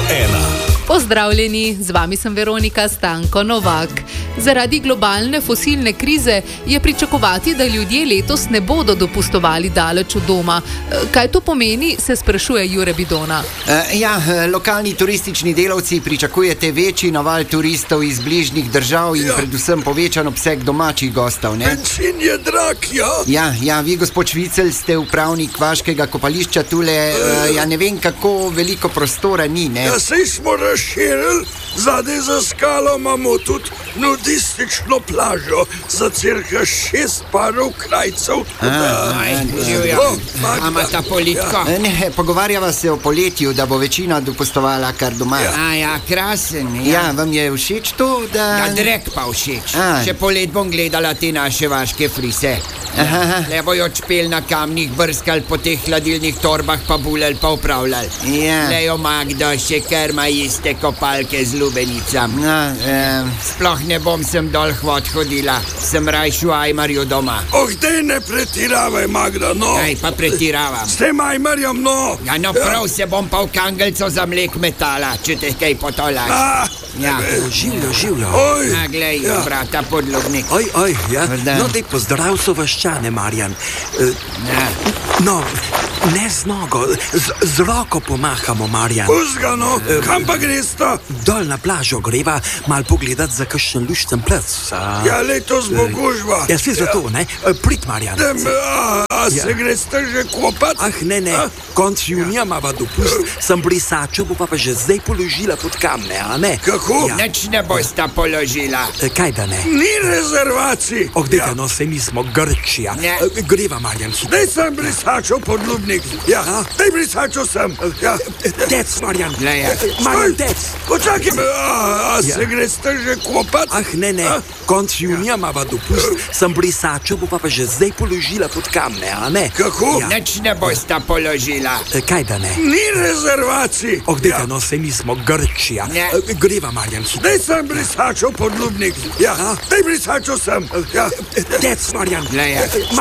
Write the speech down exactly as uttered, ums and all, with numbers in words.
ena. Pozdravljeni, z vami sem Veronika Stanko Novak. Zaradi globalne fosilne krize je pričakovati, da ljudje letos ne bodo dopustovali daleč od doma. Kaj to pomeni, se sprašuje Jure Bidona. Uh, ja, lokalni turistični delavci pričakujete večji naval turistov iz bližnjih držav in ja. predvsem povečan obseg domačih gostov, ne? Bencin je drag, ja. Ja, ja, vi, gospod Švicelj, ste upravnik vaškega kopališča tule, uh, ja ne vem, kako veliko prostora ni, ne? Ja, sej smo razširili, zadaj za skalo imamo tudi nudistično plažo za cirka šest parov krajcev. Ama ta politko? Ja. Ne, pogovarjava se o poletju, da bo večina dopustovala kar doma. Ja. A ja, krasen. Ja. Ja, vam je všeč to, da... Ja, drek pa všeč. A. Še polet bom gledala te naše vaške frise. Aha. Le bojo čpel na kamnih, brskal po teh hladilnih torbah, pa bulel, pa upravljal. Ja. Lejo Magda še kar ima iste kopalke z lubenicam. No, eh... Sploh ne bom sem dol hvod hodila. Sem rajš v Ajmarju doma. Oh, dej ne pretiravaj, Magda, no. Aj, pa pretiravam. S tem Ajmarjem, no. Ja, no prav se bom pa v kangelco za mlek metala, če te kaj potolaš. A, Ja. Življo, življo. oj. A, glej, Ja. brata podlobnik. Oj, oj, ja. Dobar dan. No, dej pozdrav so vaščane, Marjan. E, Ja. no, ne z nogo, z, z roko pomahamo, Marjan. Puzga, no. Kam pa gresta? Dol na plažo greva mal pogledat za kakšen lušten plec. A... Ja, letos bo gužva. Ja, si zato, ne? E, Prid, Marjan. Dem, a, a se Ja. greste že kopat? Ah, ne, ne. A? Konc junija mava dopust, sem brisačo, bo pa pa že zdaj položila pod kamne, a ne? Kako? Ja. Nič ne bosta položila. E, Kaj da ne? Ni rezervacij. Oh, dejte, no, se mi smo Grčija. Ne. E, Greva, Marjan, hitro. Dej sem brisačo podlubnik. Ja, dej brisačo sem. Ja. Dec, Marjan. Glej, ja. Marjan, dec. Počakaj, a, a Ja. se greste že kopat? Ah, ne, ne. A? Konc junija mava dopust, sem brisačo, bo pa pa že zdaj položila pod kamne, a ne? Kako? Ja. Nič ne bosta položila. E, Kaj da ne? Ni rezervacij. Oh, dejte, Ja. no, se mi smo Grčija. Ne. E, Greva, Marjan, hitro. Dej sem brisačo podlubnik. Ja, dej brisačo sem. Ja. Dec, Marjan. Glej, ja.